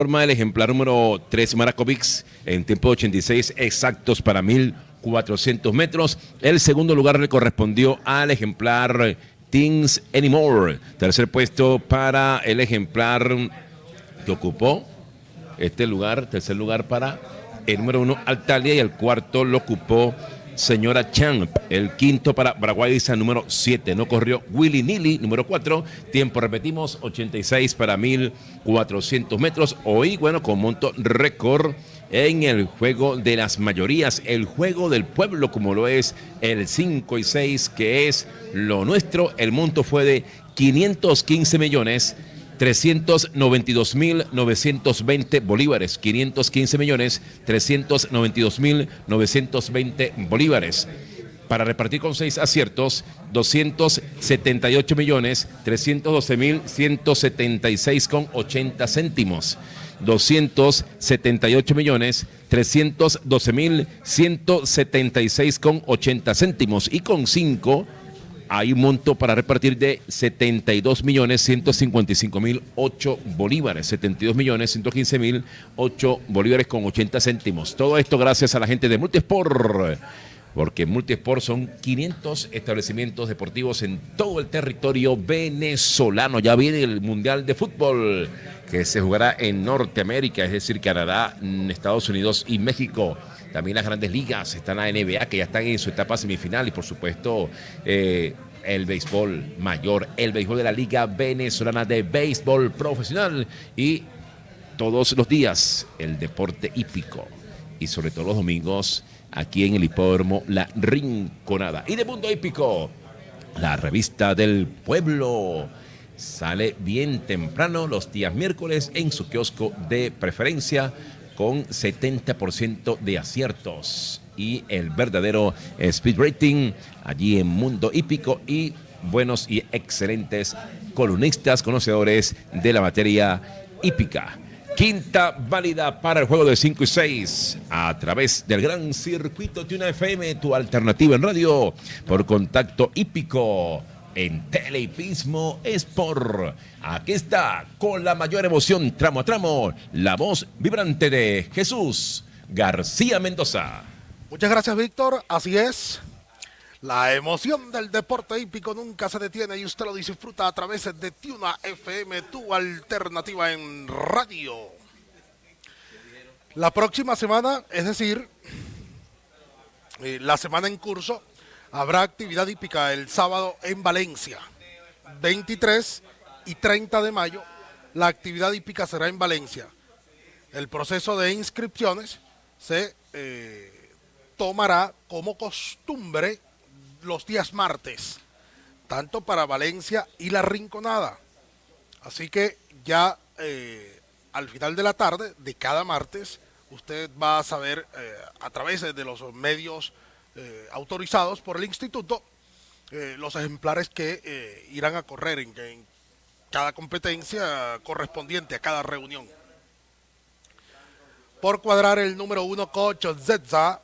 Forma el ejemplar número 3 Maracovics en tiempo de 86 exactos para 1400 metros. El segundo lugar le correspondió al ejemplar Things Anymore. Tercer puesto para el ejemplar que ocupó este lugar. Tercer lugar para el número 1 Altalia y el cuarto lo ocupó Señora Champ. El quinto para Braguaysa, número 7. No corrió Willy Nilly, número 4. Tiempo, repetimos, 86 para 1400 metros. Hoy, bueno, con monto récord en el juego de las mayorías, el juego del pueblo, como lo es el 5 y 6, que es lo nuestro. El monto fue de 515.392.920 bolívares, 515.392.920 bolívares. Para repartir con 6 aciertos, 278.312.176,80 céntimos. 278.312.176,80 céntimos. Y con 5 hay un monto para repartir de 72.155.008 bolívares. 72.115.008 bolívares con 80 céntimos. Todo esto gracias a la gente de Multisport. Porque en Multisport son 500 establecimientos deportivos en todo el territorio venezolano. Ya viene el Mundial de Fútbol, que se jugará en Norteamérica, es decir, Canadá, Estados Unidos y México. También las grandes ligas, están la NBA, que ya están en su etapa semifinal, y por supuesto el béisbol mayor, el béisbol de la Liga Venezolana de Béisbol Profesional, y todos los días el deporte hípico, y sobre todo los domingos aquí en el hipódromo La Rinconada. Y de Mundo Hípico, la revista del pueblo sale bien temprano los días miércoles en su kiosco de preferencia, con 70% de aciertos y el verdadero speed rating allí en Mundo Hípico, y buenos y excelentes columnistas conocedores de la materia hípica. Quinta válida para el juego de 5 y 6 a través del gran circuito de una FM, tu alternativa en radio, por Contacto Hípico en Telehipismo Sport. Aquí está, con la mayor emoción, tramo a tramo, la voz vibrante de Jesús García Mendoza. Muchas gracias, Víctor. Así es. La emoción del deporte hípico nunca se detiene y usted lo disfruta a través de Tiuna FM, tu alternativa en radio. La próxima semana, es decir, la semana en curso, habrá actividad hípica el sábado en Valencia. 23 y 30 de mayo, la actividad hípica será en Valencia. El proceso de inscripciones se tomará como costumbre los días martes, tanto para Valencia y La Rinconada. Así que ya al final de la tarde de cada martes, usted va a saber a través de los medios autorizados por el instituto los ejemplares que irán a correr en cada competencia correspondiente a cada reunión. Por cuadrar el número 1, Coach Zetza.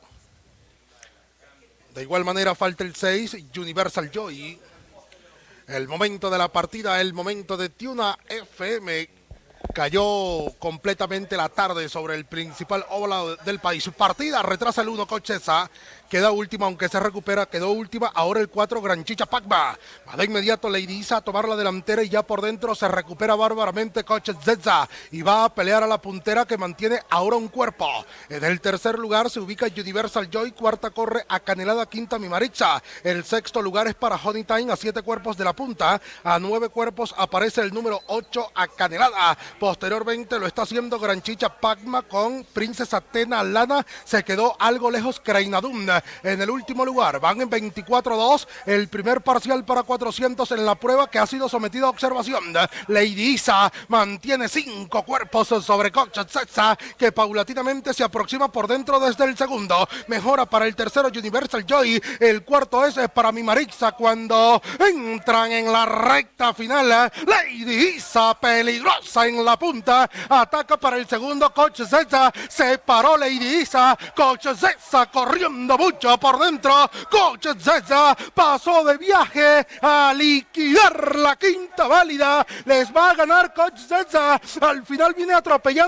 De igual manera falta el 6, Universal Joy. El momento de la partida, el momento de Tiuna FM. Cayó completamente la tarde sobre el principal óvalo del país. Partida, retrasa el 1, Cocheza. Queda última, aunque se recupera, quedó última. Ahora el 4, Granchicha Pacma. Va de inmediato Lady Isa a tomar la delantera y ya por dentro se recupera bárbaramente Coach Zetza. Y va a pelear a la puntera, que mantiene ahora un cuerpo. En el tercer lugar se ubica Universal Joy. Cuarta corre Acanelada, quinta Mimaricha. El sexto lugar es para Honey Time, a 7 cuerpos de la punta. A 9 cuerpos aparece el número 8, Acanelada. Posteriormente lo está haciendo Granchicha Pacma con Princesa Atena Lana. Se quedó algo lejos Creinadum. En el último lugar van en 24-2. El primer parcial para 400 en la prueba, que ha sido sometido a observación. Lady Isa mantiene 5 cuerpos sobre Coach Zetza, que paulatinamente se aproxima por dentro desde el segundo. Mejora para el tercero Universal Joy. El cuarto es para Mimarixa cuando entran en la recta final. Lady Isa peligrosa en la punta. Ataca para el segundo Coach Zetza. Se paró Lady Isa. Coach Zetza corriendo mucho por dentro. Coach Zetza pasó de viaje a liquidar la quinta válida. Les va a ganar Coach Zetza. Al final viene atropellando